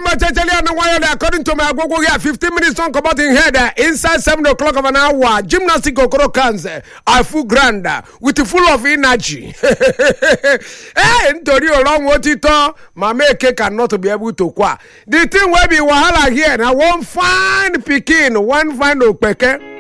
Machachali and Wire, according to my Google here, 15 minutes on about in head inside 7 o'clock of an hour. Gymnastic Okoro Kanze are full grand with full of energy. Hey, Ntori along what it all, my make cannot be able to qua. The thing will be Wahala here. Now, one fine picking, one fine opeke.